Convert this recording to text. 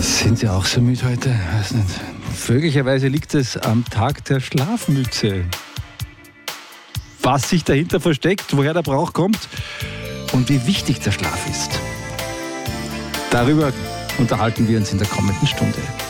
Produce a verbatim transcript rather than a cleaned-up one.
Sind Sie auch so müde heute? Weiß nicht. Möglicherweise liegt es am Tag der Schlafmütze. Was sich dahinter versteckt, woher der Brauch kommt und wie wichtig der Schlaf ist. Darüber unterhalten wir uns in der kommenden Stunde.